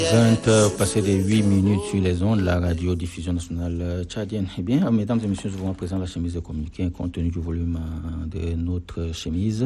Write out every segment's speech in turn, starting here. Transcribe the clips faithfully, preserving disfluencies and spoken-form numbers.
vingt heures passées de huit minutes sur les ondes, la radiodiffusion nationale tchadienne. Eh bien, mesdames et messieurs, je vous présente la chemise de communiqué, compte tenu du volume de notre chemise.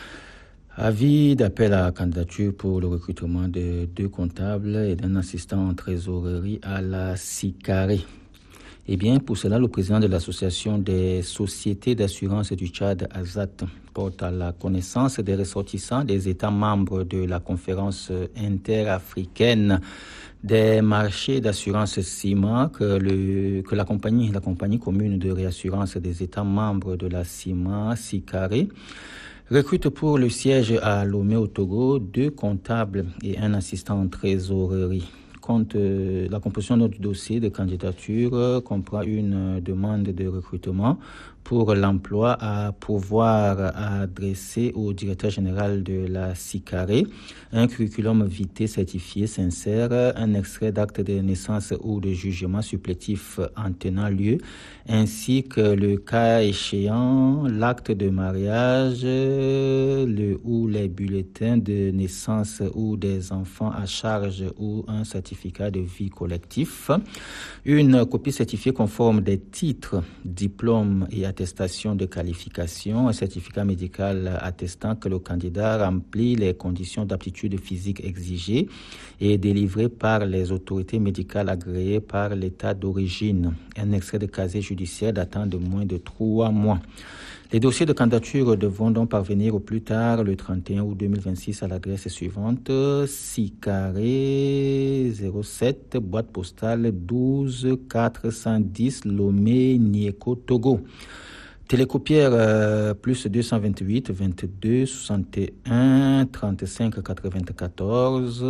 Avis d'appel à candidature pour le recrutement de deux comptables et d'un assistant en trésorerie à la SICARE. Eh bien, pour cela, le président de l'Association des sociétés d'assurance du Tchad, ASAT, porte à la connaissance des ressortissants des États membres de la conférence interafricaine des marchés d'assurance CIMA que, le, que la, compagnie, la compagnie commune de réassurance des États membres de la CIMA, SICARE, recrute pour le siège à Lomé au Togo deux comptables et un assistant en trésorerie. Compte, euh, la composition de notre dossier de candidature euh, comprend une euh, demande de recrutement pour l'emploi à pouvoir adresser au directeur général de la SICARE un curriculum vitae certifié sincère, un extrait d'acte de naissance ou de jugement supplétif en tenant lieu, ainsi que le cas échéant, l'acte de mariage, le ou les bulletins de naissance ou des enfants à charge ou un certificat de vie collectif, une copie certifiée conforme des titres, diplômes et attestation de qualification, un certificat médical attestant que le candidat remplit les conditions d'aptitude physique exigées et délivré par les autorités médicales agréées par l'État d'origine, un extrait de casier judiciaire datant de moins de trois mois. Les dossiers de candidature devront donc parvenir au plus tard le trente et un août deux mille vingt-six à l'adresse suivante: SICARE zéro sept, boîte postale douze quatre cent dix, Lomé, Nieko, Togo. Télécopière euh, plus deux cent vingt-huit, vingt-deux, soixante et un, trente-cinq, quatre-vingt-quatorze,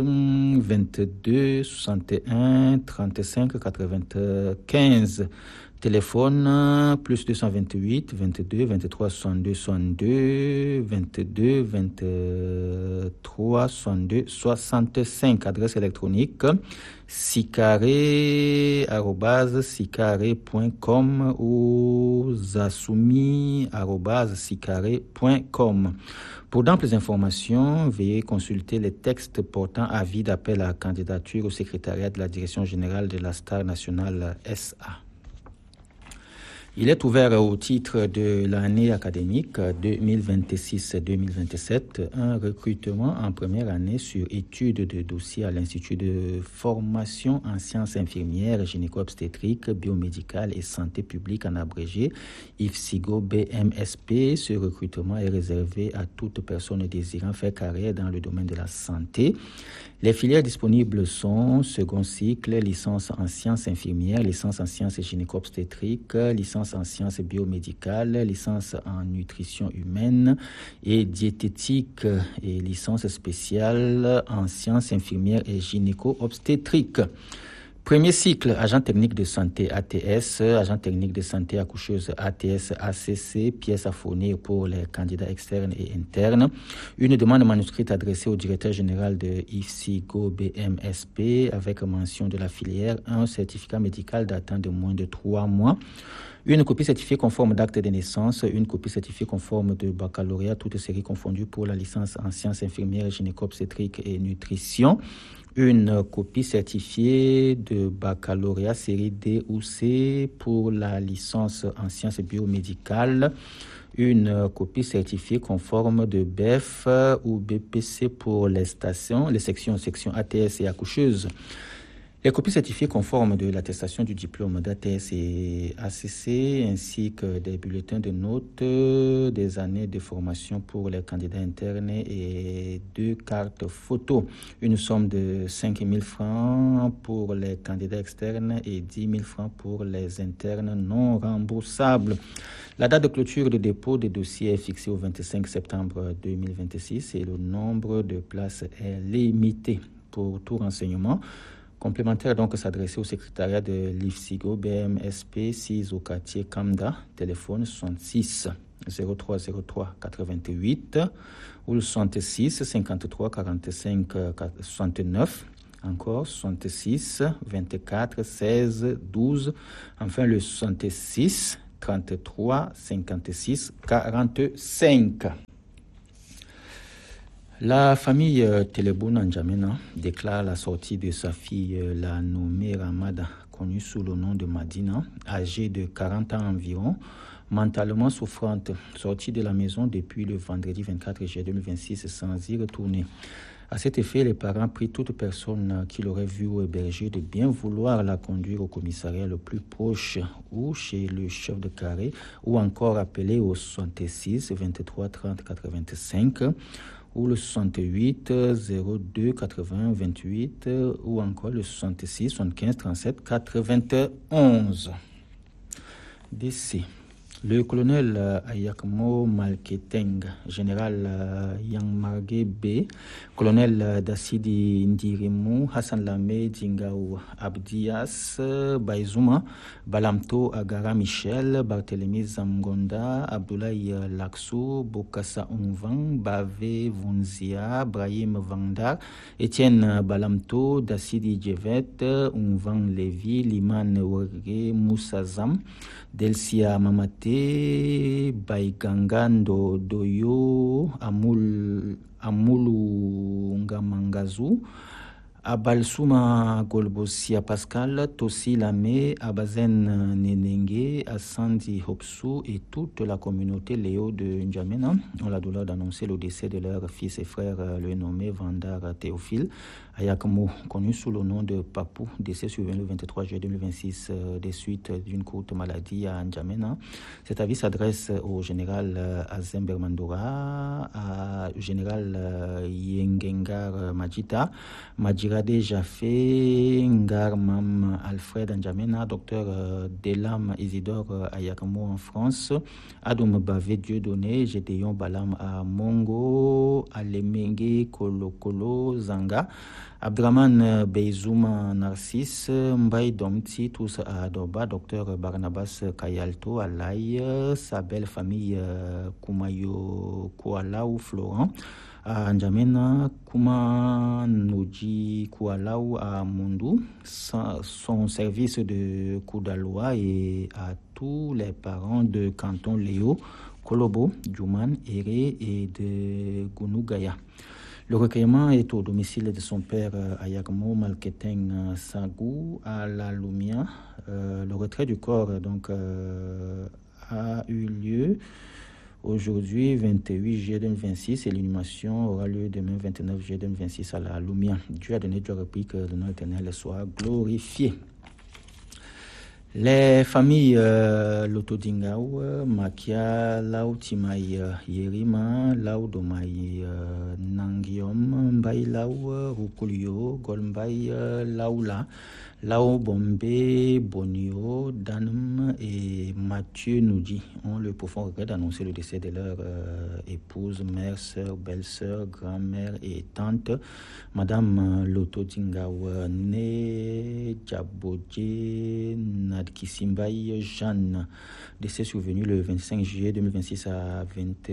vingt-deux, soixante et un, trente-cinq, quatre-vingt-quinze. Téléphone plus deux cent vingt-huit, vingt-deux, vingt-trois, soixante-deux, soixante-deux, vingt-deux, vingt-trois, soixante-deux, soixante-cinq. Adresse électronique sicare arobase sicare point com ou zassoumi arobase sicare point com. Pour d'amples informations, veuillez consulter les textes portant avis d'appel à candidature au secrétariat de la Direction générale de la Star nationale S A. Il est ouvert au titre de l'année académique deux mille vingt-six deux mille vingt-sept un recrutement en première année sur études de dossier à l'Institut de formation en sciences infirmières, gynéco-obstétriques, biomédicales et santé publique en abrégé, I F S I G O B M S P. Ce recrutement est réservé à toute personne désirant faire carrière dans le domaine de la santé. Les filières disponibles sont second cycle, licence en sciences infirmières, licence en sciences gynéco-obstétriques, licence en sciences biomédicales, licence en nutrition humaine et diététique et licence spéciale en sciences infirmières et gynéco-obstétriques. Premier cycle, agent technique de santé A T S, agent technique de santé accoucheuse A T S A C C, pièces à fournir pour les candidats externes et internes. Une demande manuscrite adressée au directeur général de I F S I G O B M S P avec mention de la filière, un certificat médical datant de moins de trois mois. Une copie certifiée conforme d'acte de naissance, une copie certifiée conforme de baccalauréat, toutes séries confondues pour la licence en sciences infirmières, gynéco-obstétriques et nutrition. Une copie certifiée de baccalauréat série D ou C pour la licence en sciences biomédicales. Une copie certifiée conforme de B E F ou B P C pour les stations, les sections, sections A T S et accoucheuses. Les copies certifiées conformes de l'attestation du diplôme d'A T S et A C C, ainsi que des bulletins de notes des années de formation pour les candidats internes et deux cartes photos. Une somme de cinq mille francs pour les candidats externes et dix mille francs pour les internes non remboursables. La date de clôture de dépôt des dossiers est fixée au vingt-cinq septembre deux mille vingt-six et le nombre de places est limité. Pour tout renseignement complémentaire, donc, s'adresser au secrétariat de l'I F S I G O B M S P six au quartier Kamda, téléphone soixante-six zéro trois zéro trois quatre-vingt-huit ou le soixante-six cinquante-trois quarante-cinq soixante-neuf, encore soixante-six vingt-quatre seize douze, enfin le soixante-six trente-trois cinquante-six quarante-cinq. La famille euh, Teleboun N'Djamena déclare la sortie de sa fille, euh, la nommée Ramada, connue sous le nom de Madina, âgée de quarante ans environ, mentalement souffrante, sortie de la maison depuis le vendredi vingt-quatre juillet deux mille vingt-six sans y retourner. À cet effet, les parents prient toute personne qui l'aurait vue ou hébergée de bien vouloir la conduire au commissariat le plus proche ou chez le chef de carré ou encore appeler au soixante-six vingt-trois trente quatre-vingt-cinq ou le soixante-huit zéro deux quatre-vingts vingt-huit ou encore le soixante-six soixante-quinze trente-sept quatre-vingt-onze. Décès. Le colonel euh, Ayakmo Malketeng, général euh, Yangmarge B, colonel euh, Dassidi Ndirimu, Hassan Lame Dingao Abdias, euh, Baizuma, Balamto Agara Michel, Barthélemy Zamgonda, Abdoulaye euh, Laksou, Bokassa Onvan, Bave Vunzia, Brahim Vandar, Étienne Balamto, Dassidi Djevet, Onvan Levi, Liman Ouergue, Moussa Zam, Delcia Mamate, Baigangando Doyo, Amul, Amulu Ngamangazu, Abalsuma Golbosia Pascal, Tossi Lame, Abazen Nenenge, Asandi Hopsou et toute la communauté Léo de N'Djamena ont la douleur d'annoncer le décès de leur fils et frère, le nommé Vandar Théophile Ayakmo, connu sous le nom de Papou, décès survenu le vingt-trois juillet deux mille vingt-six euh, des suites d'une courte maladie à N'Djamena. Cet avis s'adresse au général euh, Azem Bermandora, à général euh, Yengengar Majita, Majirade Jafé, Ngar Mam Alfred N'Djamena, docteur euh, Delam Isidore euh, Ayakmo en France, Adoum Bavé Dieudonné, Gédéon Balam à Mongo, Alemenge Kolo Kolo Zanga, Abdraman Beizouma Narcisse, Mbaye Domti, tous à Doba, docteur Barnabas Kayalto à Laï, sa belle famille Koumayo Koualaou Florent, à N'Djamena, Kouma Noji Koualaou à Mondou, son service de Koudaloa et à tous les parents de Canton Léo, Kolobo, Djouman, Ere et de Gounougaya. Le recueillement est au domicile de son père Ayakmo Malketeng Sagou à la Lumia. Euh, le retrait du corps donc, euh, a eu lieu aujourd'hui vingt-huit juillet deux mille vingt-six et l'inhumation aura lieu demain vingt-neuf juillet deux mille vingt-six à la Lumia. Dieu a donné, Dieu a repris, que le nom éternel soit glorifié. Les familles euh, Lotodingao, Makia, Lao Timai Yerima, Lao Domai euh, Nangiom, Mbai Lao Rukulio, Golmbai Laula, Lao Bombe, Bonio, Danum et Mathieu Noudi ont le profond regret d'annoncer le décès de leur euh, épouse, mère, sœur, belle-sœur, grand-mère et tante, Madame Lotodingao, née Djabodje Nadkisimbaï Jeanne, décès survenu le vingt-cinq juillet deux mille vingt-six à vingt,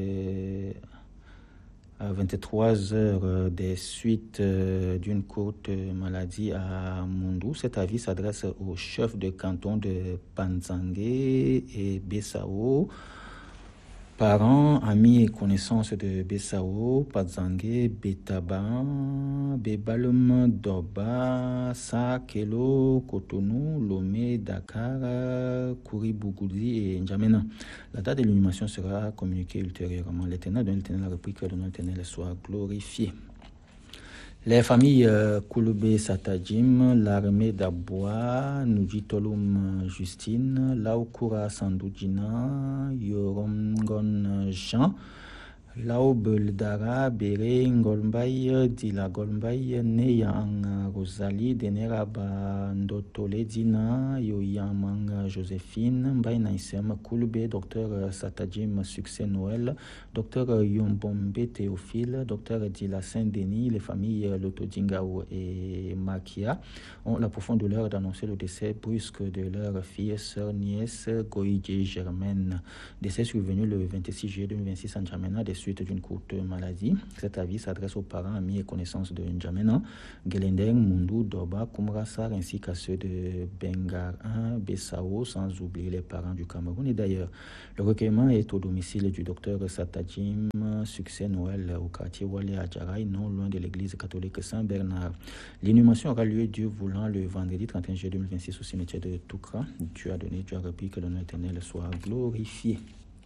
à vingt-trois heures des suites d'une courte maladie à Mondou. Cet avis s'adresse au chef de canton de Panzangé et Bessao, parents, amis et connaissances de Bessao, Panzangé, Betaba, Bebalum, Doba, Sa, Kelo, Cotonou, Lomé, Dakar, Kouribougoudi et N'Djamena. La date de l'inhumation sera communiquée ultérieurement. L'Éternel, dont l'Éternel a repris, que le nom de l'Éternel soit glorifié. Les familles euh, Kouloubé Satadjim, l'armée d'Aboua, Noudjitolum Justine, Laokoura Sandoudjina, Yoromgon Jean, Lao Beldara, Bere, Ngolmbaye, Dila Golmbaye, Neyang Rosalie, Deneraba Ndotole Dina, Yoyamang Joséphine, Mbaye Naïsem, Kouloubé, docteur Satadjim Succès Noël, docteur Yombombe Théophile, docteur Dila Saint-Denis, les familles Lotodingao et Makia ont la profonde douleur d'annoncer le décès brusque de leur fille, sœur, nièce, Goïdje Germaine. Décès survenu le vingt-six juillet deux mille vingt-six à N'Djamena des suite d'une courte maladie. Cet avis s'adresse aux parents, amis et connaissances de N'Djamena, Gelendeng, Mundu, Doba, Kumrasar, ainsi qu'à ceux de Bengar un, Bessao, sans oublier les parents du Cameroun. Et d'ailleurs, le recueillement est au domicile du docteur Satadjim, Succès Noël, au quartier Wale Adjaraï, non loin de l'église catholique Saint-Bernard. L'inhumation aura lieu, Dieu voulant, le vendredi trente et un juillet deux mille vingt-six au cimetière de Toukra. Dieu a donné, Dieu a repris, que le nom éternel soit glorifié.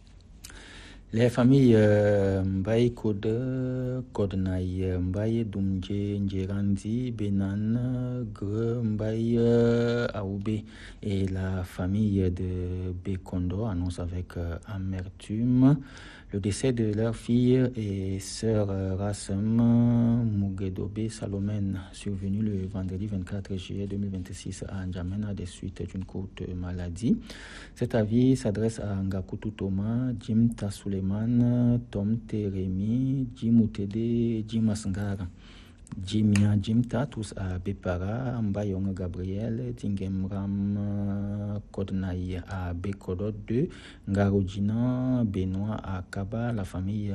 Les familles euh, Mbaye Kode, Kodnaï, Mbaye Doumdje, Ndjerandi, Benan, Gre, Mbaye euh, Aoubé et la famille de Bekondo annoncent avec euh, amertume le décès de leur fille et sœur euh, Rassem Mugedobe Salomène, survenue le vendredi vingt-quatre juillet deux mille vingt-six à N'Djamena des suites d'une courte maladie. Cet avis s'adresse à Ngakutu Thomas, Jim Tassouleman, Tom Teremi, Jim Outede, Jim Asngara. Jimia Jimta, tous à Bepara, Mbayong Gabriel, Tingemram Kodnaï à Bekodot deux, Ngarojina Benoît à Kaba, la famille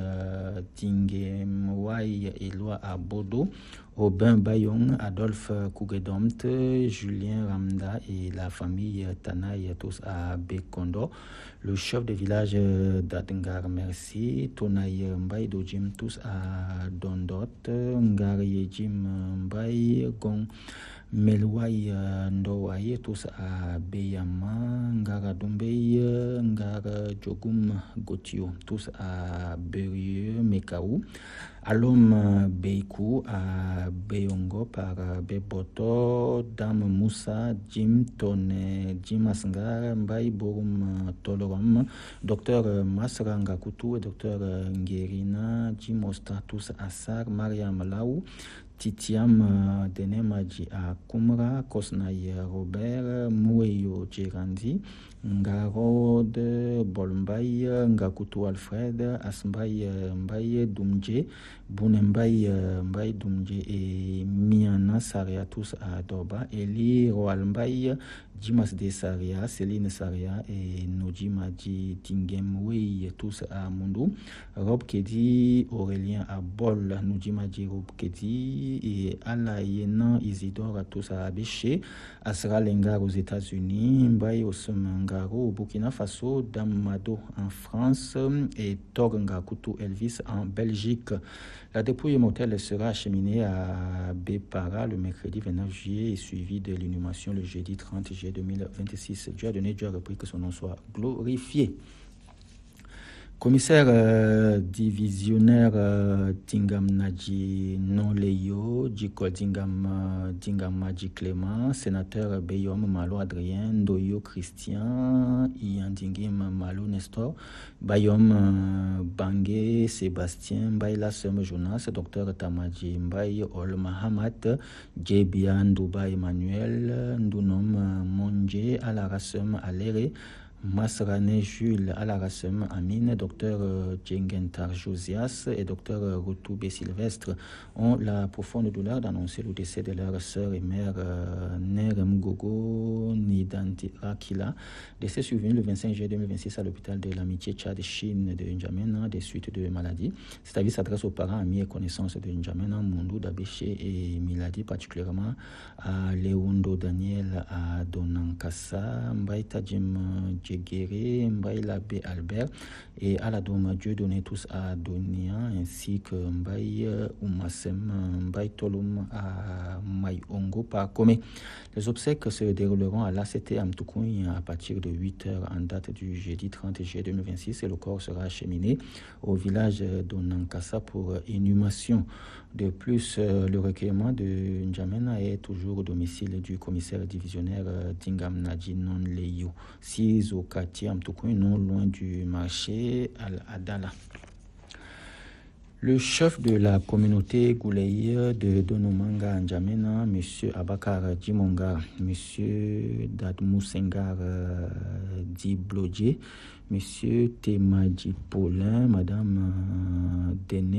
Tingemwai Eloi à Bodo, Aubin Bayong, Adolphe Kougedomt, Julien Ramda et la famille Tanaï, tous à Bekondo, le chef de village d'Adngar Merci, Tonaï Mbaye Dojim, tous à Dondot, Ngari Jim Mbaye Gong Melwai Ndowai, tous à Beyama, Ngara Dombey, Ngara Jogum Gotio, tous à Berieux Mekaou, Alom Beikou à Beyongo par Beboto, Dame Moussa, Jim Tone, Jim Asngar, Mbaye Borum Tolorom, Docteur Masranga Koutou et Docteur Ngerina, Jim Osta, tous à Sar, Mariam Laou, Titiam Denemaji à Kumra, Kosnaï Robert, Moueyo Djerandi, Ngarod Bolmbaye, Ngakutu Alfred, Asmbaye Mbaye Doumdje, Bounembaye Mbaye Doumdje et Miana Saria, tous à Doba, Eli Roalmbaye, Jimas de Saria, Céline Saria et Nojimaji Tingemwei, tous à Mundu, Rob Kedi, Aurélien à Bol, Nojimaji Rob Kedi et Alayena Isidore, tous à Abéché, Asra Lengar aux États-Unis, Mbaye Osmangaro au Burkina Faso, Damado en France et Torga Koutou Elvis en Belgique. La dépouille mortelle sera acheminée à Bepara le mercredi vingt-neuf juillet et suivie de l'inhumation le jeudi trente juillet deux mille vingt-six. Dieu a donné, Dieu a repris, que son nom soit glorifié. Commissaire euh, divisionnaire euh, Tingam Nadji Nonleyo, Djiko Dingam euh, Dingam Madji Clément, sénateur Beyom Malo Adrien, Ndoyo Christian, Iyandingim Malo Nestor, Bayom euh, Bangé Sébastien, Bayla Sem Jonas, docteur Tamadji Mbaye Ol Mahamat, Djebia Ndouba Emmanuel, Ndounom Monje, Alarasem Alere, Masrane Jules Alarasem Amine, docteur Djengentar Josias et docteur Routoubé Sylvestre ont la profonde douleur d'annoncer le décès de leur sœur et mère euh, Nerem Gogo Nidanti Akila, décès survenu le vingt-cinq juillet deux mille vingt-six à l'hôpital de l'Amitié Tchad Chine de N'Djamena des suites de maladie. Cet avis s'adresse aux parents, amis et connaissances de N'Djamena, Mundu, Dabéché et Miladi, particulièrement à Léondo Daniel, à Donankassa, Mbaïta Jim Djegere, Mbaye Labé Albert et Aladouma Dieu donné, tous à Donia, ainsi que Mbaye Oumassem, Mbaye Tolum à Maïongo par Komé. Les obsèques se dérouleront à l'A C T Amtoukoui à partir de huit heures en date du jeudi trente juillet deux mille vingt-six et le corps sera acheminé au village d'Onankassa pour inhumation. De plus, le recueillement de N'Djamena est toujours au domicile du commissaire divisionnaire Dingam Nadji Nonleyo, six au quartier Amtoukoui, non loin du marché Al-Adala. Le chef de la communauté Gouleï de Donomanga N'Djamena, M. Abakar Djimonga, M. Dadmou Sengar Diblodje, Monsieur Temadji Paulin, Madame euh, Dené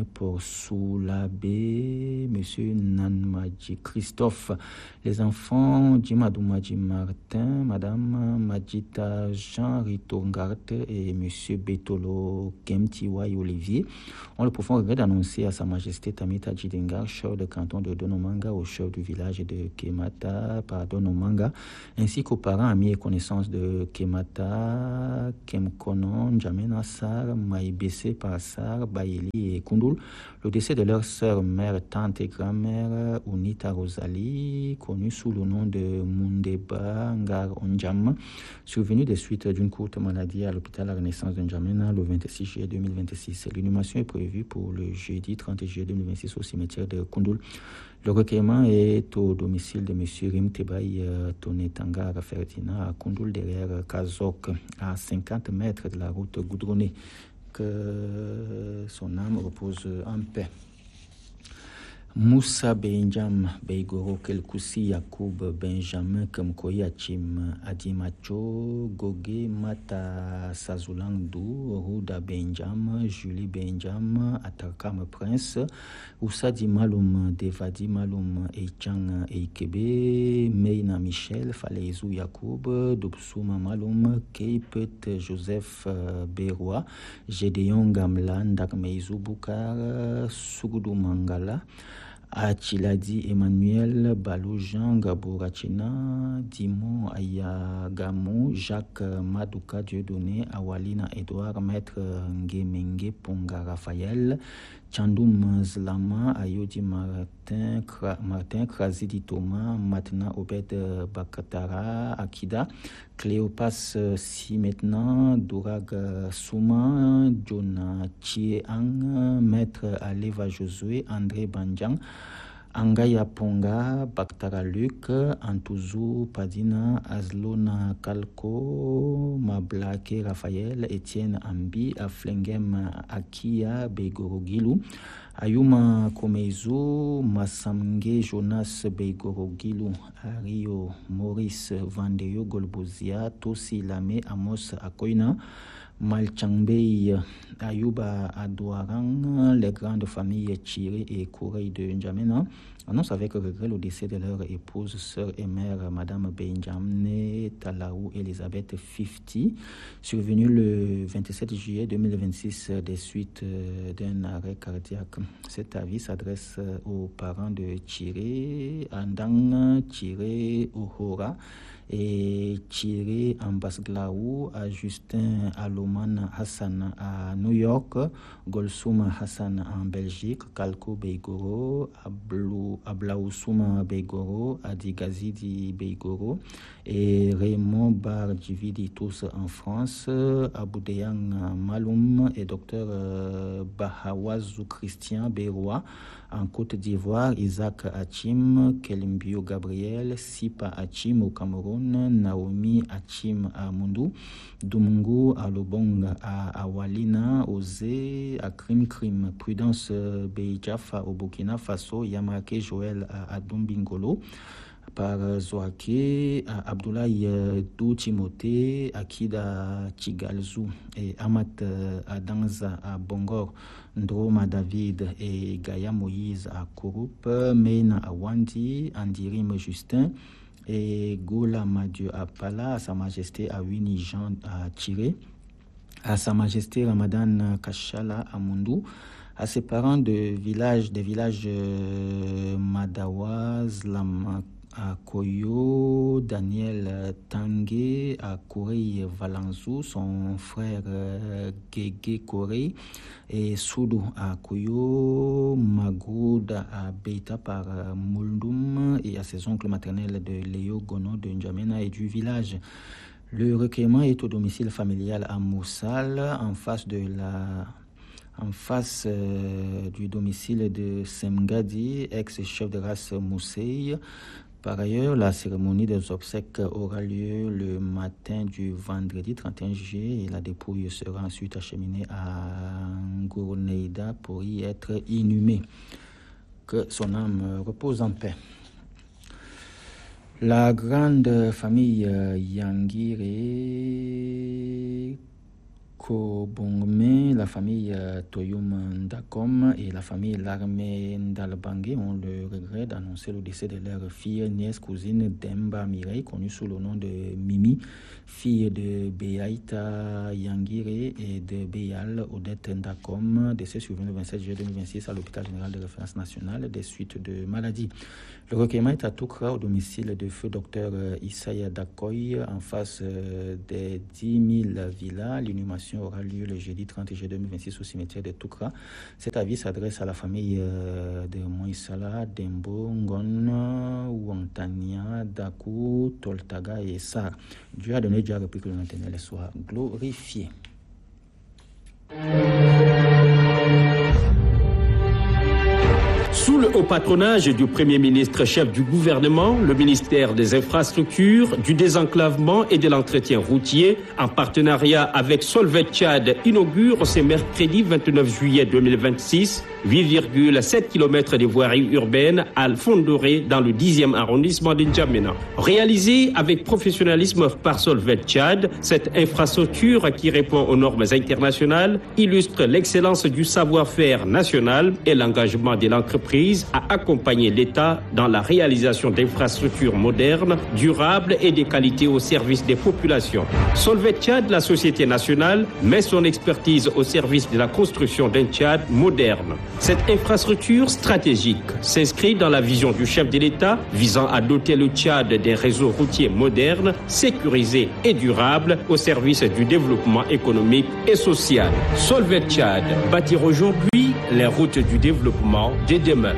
Porsoulabé, Monsieur Nanmadji Christophe, les enfants Djimadou Madji Martin, Madame Madjita Jean Ritongart et Monsieur Betolo Kemtiwai Olivier ont le profond regret d'annoncer à Sa Majesté Tamita Djidengar, chef de canton de Donomanga, au chef du village de Kemata par Donomanga, ainsi qu'aux parents, amis et connaissances de Kemata, Kemkonon, N'Djamena Sarr, Maïbessé Parassar, Baïli et Koundoul, le décès de leur sœur, mère, tante et grand-mère Unita Rosalie, connue sous le nom de Mundeba Ngar Ondjam, survenue des suites d'une courte maladie à l'hôpital La Renaissance de N'Djamena le vingt-six juillet deux mille vingt-six. L'inhumation est prévue pour le jeudi trente juillet deux mille vingt-six au cimetière de Koundoul. Le recueillement est au domicile de M. Rim Tebaï Tonetanga Ferdinand à Koundoul, derrière Kazok, à cinquante mètres de la route goudronnée. Que son âme repose en paix. Moussa Benjam Beigoro Kelkoussi Yacoub Benjamin Kemkoyi Achim Adimacho Goge Mata Sazulangdou Rouda Benjam Julie Benjam Atakam Prince Oussadi Maloum Devadi Maloum Eichang Eikebe Meina Michel Faleizou Yacoub Dubsouma Maloum Keipet Joseph Beroua Gédéon Gamlan Dakmeizou Boukar Sugudu Mangala Achiladi Emmanuel Baloujan Gabourachina Dimon Ayagamou Jacques Madouka Dieudonné Awalina Edouard Maître Ngemenge Ponga Raphaël Chandoum Zlama Ayodi Martin Martin Krazidi Thomas Matna Obed Bakatara Akida Cléopas Si maintenant Dourag Souma Jonah Chieang Maître Aleva Josué André Banjang Angaya Ponga, Baktara Luc, Antouzou, Padina, Azlona Kalko, Mablake Raphaël, Étienne Ambi, Aflengem Akia, Beigoro Gilou, Ayuma Komeizo, Massamge Jonas Beigoro Gilou, Ario Maurice Vandeyo Golbozia, Tosi Lame Amos Akoina, Malchambei, Ayuba Adouarang, les grandes familles Chiré et Koureille de N'Djamena annoncent avec regret le décès de leur épouse, sœur et mère, Madame Benjamne Talaou Elisabeth Fifty, survenue le vingt-sept juillet deux mille vingt-six des suites d'un arrêt cardiaque. Cet avis s'adresse aux parents de Chiré, Andang, Chiré, Ohora et Thierry Ambasglaou, à Justin Aloman Hassan à New York, Golsouma Hassan en Belgique, Kalko Beigoro, Ablou, Ablaousouma Beigoro, Adigazidi Beigoro et Raymond Bardjividi, tous en France, Aboudeyang Maloum et Dr Bahawazou Christian Beroua en Côte d'Ivoire, Isaac Achim, Kelimbio Gabriel, Sipa Achim au Cameroun, Naomi Achim à Mundou, Dumungu à Lobong à Awalina, Ozé à Krim Krim, Prudence Beidjafa au Burkina Faso, Yamake Joël à Adumbingolo, par Zoake, à Abdoulaye Dou Timothée, Akida Chigalzou et Amat Adanza à Bongor, Ndroma David et Gaïa Moïse à Kouroup, Meina à Wandi, Andirim Justin et Gola Madieu à Pala, à Sa Majesté à Winnie Jean à Tiré, à Sa Majesté Ramadan Kachala à Mundou, à ses parents de village, des villages euh, Madawaz, Lam à Koyo, Daniel Tangué à Corée Valanzou, son frère euh, Gege Corée et Soudou à Koyo, Magoud à Beita par euh, Muldoum et à ses oncles maternels de Léo Gono de N'Djamena et du village. Le recueillement est au domicile familial à Moussal, en face de la en face euh, du domicile de Semgadi, ex-chef de race Moussei. Par ailleurs, la cérémonie des obsèques aura lieu le matin du vendredi trente et un juillet et la dépouille sera ensuite acheminée à Ngourneida pour y être inhumée. Que son âme repose en paix. La grande famille Yangire Kobongme, la famille euh, Toyum Ndakom et la famille Larmé Ndalbangé ont le regret d'annoncer le décès de leur fille, nièce, cousine Demba Mireille, connue sous le nom de Mimi, fille de Beaïta Yangire et de Béal Odette Ndakom, décès survenu le vingt-sept juillet deux mille vingt-six à l'hôpital général de référence nationale des suites de maladie. Le recueillement est à Toukra, au domicile de feu docteur Issaya Dakoy, en face des dix mille villas. L'inhumation aura lieu le jeudi trente juillet deux mille vingt-six au cimetière de Toukra. Cet avis s'adresse à la famille de Moïsala, Dembo, Ngon, Ouantania, Dakou, Toltaga et Sar. Dieu a donné, Dieu a repris, que le Éternel soit glorifié. Sous le haut patronage du Premier ministre chef du gouvernement, le ministère des Infrastructures, du Désenclavement et de l'Entretien routier, en partenariat avec Solvay Tchad, inaugure ce mercredi vingt-neuf juillet deux mille vingt-six huit virgule sept kilomètres de voiries urbaines à Fondoré dans le dixième arrondissement de N'Djamena. Réalisée avec professionnalisme par Solvay Tchad, cette infrastructure qui répond aux normes internationales illustre l'excellence du savoir-faire national et l'engagement de l'entreprise à accompagner l'État dans la réalisation d'infrastructures modernes, durables et de qualité au service des populations. Solvay Tchad, la société nationale, met son expertise au service de la construction d'un Tchad moderne. Cette infrastructure stratégique s'inscrit dans la vision du chef de l'État visant à doter le Tchad des réseaux routiers modernes, sécurisés et durables au service du développement économique et social. Solvay Tchad, bâtir aujourd'hui les routes du développement de demain.